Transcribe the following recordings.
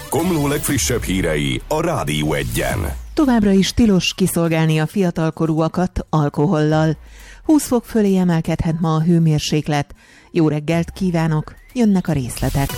Komló legfrissebb hírei a Rádió 1-en. Továbbra is tilos kiszolgálni a fiatalkorúakat alkohollal. 20 fok fölé emelkedhet ma a hőmérséklet. Jó reggelt kívánok, jönnek a részletek.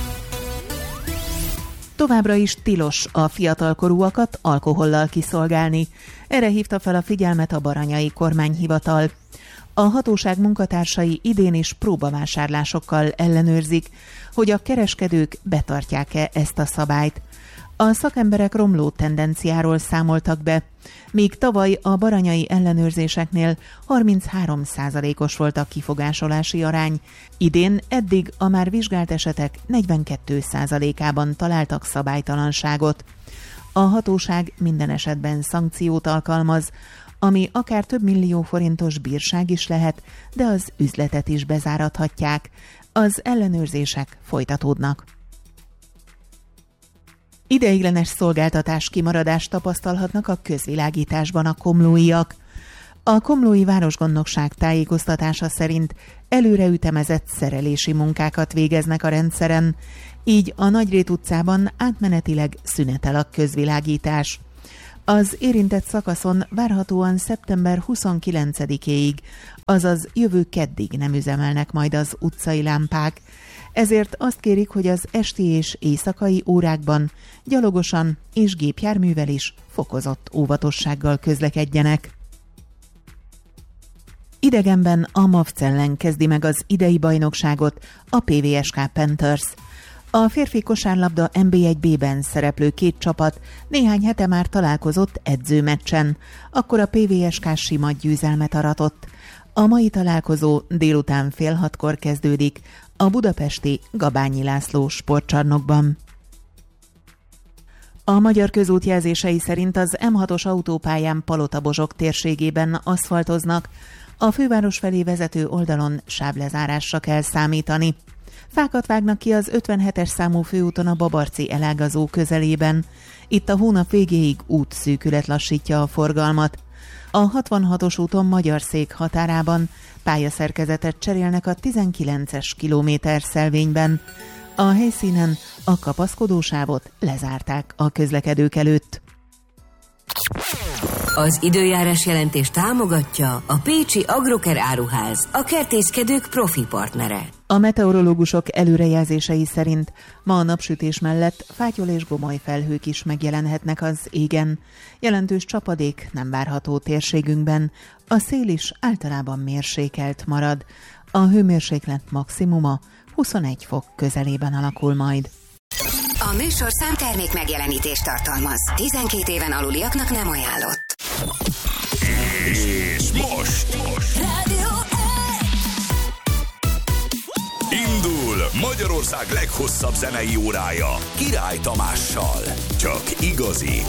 Továbbra is tilos a fiatalkorúakat alkohollal kiszolgálni. Erre hívta fel a figyelmet a Baranyai Kormányhivatal. A hatóság munkatársai idén is próbavásárlásokkal ellenőrzik, hogy a kereskedők betartják-e ezt a szabályt. A szakemberek romló tendenciáról számoltak be, míg tavaly a baranyai ellenőrzéseknél 33%-os volt a kifogásolási arány, idén eddig a már vizsgált esetek 42%-ában találtak szabálytalanságot. A hatóság minden esetben szankciót alkalmaz, ami akár több millió forintos bírság is lehet, de az üzletet is bezárathatják. Az ellenőrzések folytatódnak. Ideiglenes szolgáltatás kimaradást tapasztalhatnak a közvilágításban a komlóiak. A Komlói Városgondnokság tájékoztatása szerint előreütemezett szerelési munkákat végeznek a rendszeren, így a Nagyrét utcában átmenetileg szünetel a közvilágítás. Az érintett szakaszon várhatóan szeptember 29-éig, azaz jövő keddig nem üzemelnek majd az utcai lámpák. Ezért azt kérik, hogy az esti és éjszakai órákban gyalogosan és gépjárművel is fokozott óvatossággal közlekedjenek. Idegenben a Mavc ellen kezdi meg az idei bajnokságot a PVSK Panthers. A férfi kosárlabda NB1B-ben szereplő két csapat néhány hete már találkozott edzőmeccsen, akkor a PVSK sima győzelmet aratott. A mai találkozó délután 5:30 kezdődik a budapesti Gabányi László sportcsarnokban. A Magyar Közút jelzései szerint az M6-os autópályán Palota-Bozsok térségében aszfaltoznak, a főváros felé vezető oldalon sávlezárásra kell számítani. Fákat vágnak ki az 57-es számú főúton a Babarci elágazó közelében. Itt a hónap végéig útszűkület lassítja a forgalmat. A 66-os úton Magyarszék határában pályaszerkezetet cserélnek a 19-es kilométerszelvényben. A helyszínen a kapaszkodósávot lezárták a közlekedők előtt. Az időjárás jelentés támogatja a pécsi Agroker áruház, a kertészkedők profi partnere. A meteorológusok előrejelzései szerint ma a napsütés mellett fátyol és gomoly felhők is megjelenhetnek az égen. Jelentős csapadék nem várható térségünkben, a szél is általában mérsékelt marad. A hőmérséklet maximuma 21 fok közelében alakul majd. A műsor számtermék megjelenítést tartalmaz. 12 éven aluliaknak nem ajánlott. És most Rádió 1. indul Magyarország leghosszabb zenei órája Király Tamással. Csak igazi,